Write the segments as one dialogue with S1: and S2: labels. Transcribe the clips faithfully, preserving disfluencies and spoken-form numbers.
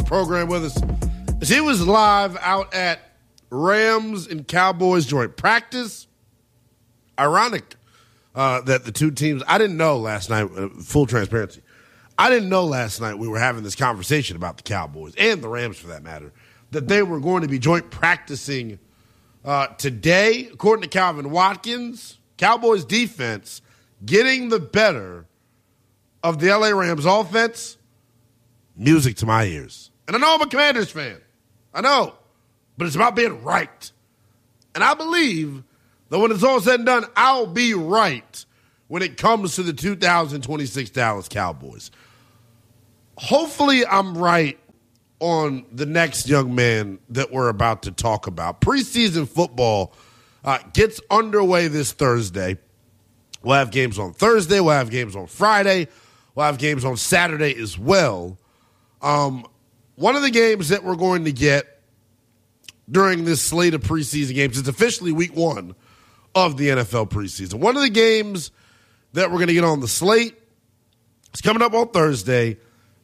S1: program with us. He was live out at Rams and Cowboys joint practice. Ironic uh, that the two teams, I didn't know last night, uh, full transparency, I didn't know last night we were having this conversation about the Cowboys and the Rams for that matter, that they were going to be joint practicing uh, today, according to Calvin Watkins. Cowboys defense getting the better of the L A Rams offense. Music to my ears. And I know I'm a Commanders fan. I know. But it's about being right. And I believe that when it's all said and done, I'll be right when it comes to the two thousand twenty-six Dallas Cowboys. Hopefully I'm right on the next young man that we're about to talk about. Preseason football uh, gets underway this Thursday. We'll have games on Thursday. We'll have games on Friday. We'll have games on Saturday as well. Um, one of the games that we're going to get during this slate of preseason games, it's officially week one of the N F L preseason. One of the games that we're going to get on the slate is coming up on Thursday.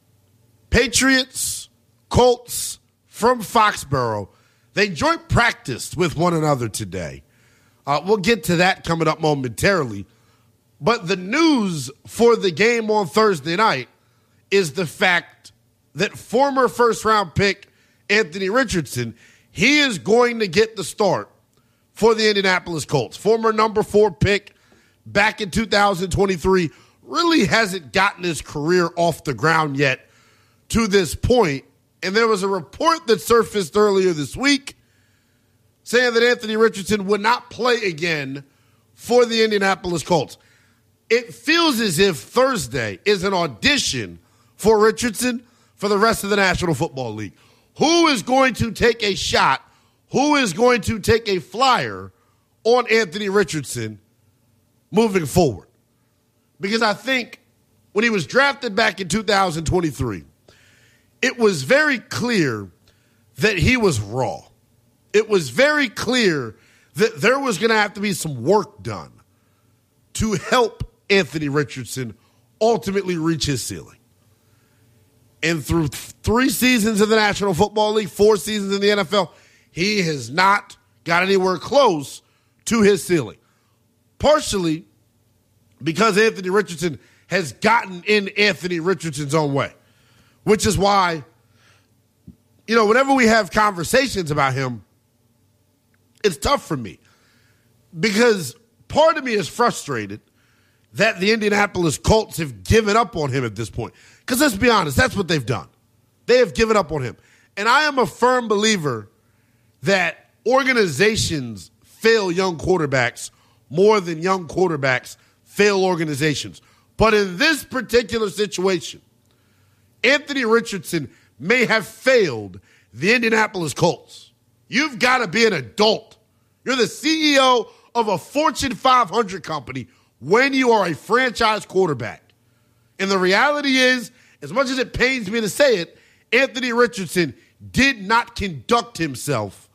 S1: Patriots, Colts from Foxborough. They joint practiced with one another today. Uh, we'll get to that coming up momentarily. But the news for the game on Thursday night is the fact that former first-round pick Anthony Richardson, he is going to get the start for the Indianapolis Colts. Former number four pick back in two thousand twenty-three, really hasn't gotten his career off the ground yet to this point. And there was a report that surfaced earlier this week saying that Anthony Richardson would not play again for the Indianapolis Colts. It feels as if Thursday is an audition for Richardson for the rest of the National Football League. Who is going to take a shot? Who is going to take a flyer on Anthony Richardson moving forward? Because I think when he was drafted back in two thousand twenty-three, it was very clear that he was raw. It was very clear that there was going to have to be some work done to help Anthony Richardson ultimately reach his ceiling. And through three seasons in the National Football League, four seasons in the N F L, he has not got anywhere close to his ceiling. Partially because Anthony Richardson has gotten in Anthony Richardson's own way, which is why, you know, whenever we have conversations about him, it's tough for me because part of me is frustrated that the Indianapolis Colts have given up on him at this point. Because let's be honest, that's what they've done. They have given up on him. And I am a firm believer that organizations fail young quarterbacks more than young quarterbacks fail organizations. But in this particular situation, Anthony Richardson may have failed the Indianapolis Colts. You've got to be an adult. You're the C E O of a Fortune five hundred company when you are a franchise quarterback. And the reality is, as much as it pains me to say it, Anthony Richardson did not conduct himself,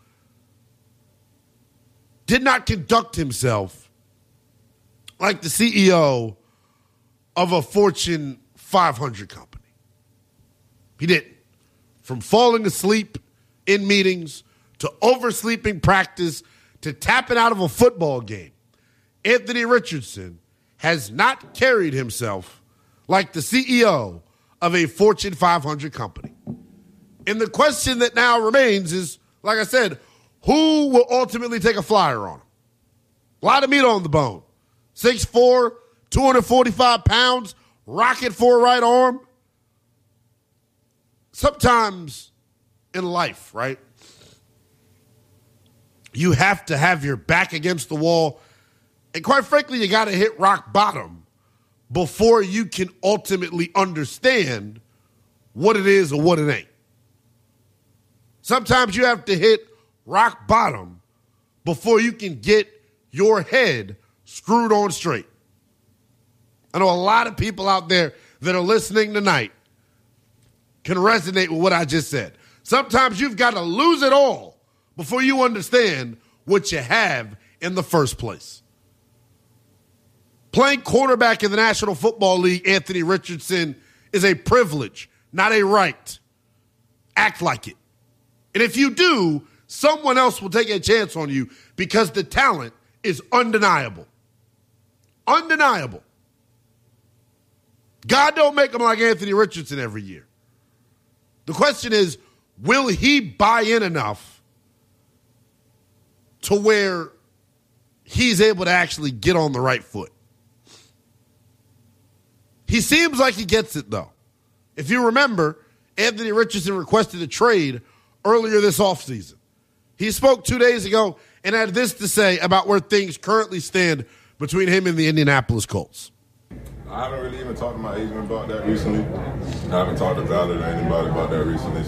S1: did not conduct himself like the C E O of a Fortune five hundred company. He didn't. From falling asleep in meetings to oversleeping practice to tapping out of a football game, Anthony Richardson has not carried himself like the C E O of a Fortune five hundred company. And the question that now remains is, like I said, who will ultimately take a flyer on him? A lot of meat on the bone. six foot four, two hundred forty-five pounds, rocket for a right arm. Sometimes in life, right, you have to have your back against the wall. And quite frankly, you got to hit rock bottom before you can ultimately understand what it is or what it ain't. Sometimes you have to hit rock bottom before you can get your head screwed on straight. I know a lot of people out there that are listening tonight can resonate with what I just said. Sometimes you've got to lose it all before you understand what you have in the first place. Playing quarterback in the National Football League, Anthony Richardson, is a privilege, not a right. act like it. And if you do, someone else will take a chance on you because the talent is undeniable. Undeniable. God don't make them like Anthony Richardson every year. The question is, will he buy in enough to where he's able to actually get on the right foot? He seems like he gets it, though. If you remember, Anthony Richardson requested a trade earlier this offseason. He spoke two days ago and had this to say about where things currently stand between him and the Indianapolis Colts.
S2: I haven't really even talked to my agent about that recently. I haven't talked to Ballard or anybody about that recently.